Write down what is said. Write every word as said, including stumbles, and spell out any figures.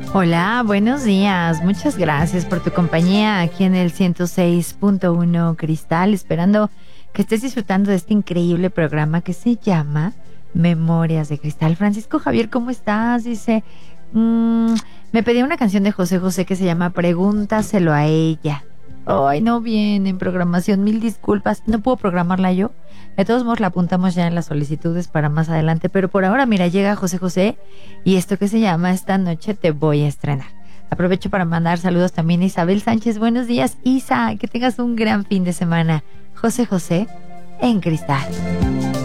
Hola, buenos días. Muchas gracias por tu compañía aquí en el ciento seis punto uno Cristal, esperando que estés disfrutando de este increíble programa que se llama Memorias de Cristal. Francisco Javier, ¿cómo estás? Dice, mmm, me pedí una canción de José José que se llama Pregúntaselo a ella. Ay, no viene en programación, mil disculpas. No puedo programarla yo. De todos modos, la apuntamos ya en las solicitudes para más adelante. Pero por ahora, mira, llega José José y esto que se llama Esta noche te voy a estrenar. Aprovecho para mandar saludos también a Isabel Sánchez. Buenos días, Isa. Que tengas un gran fin de semana. José José en Cristal.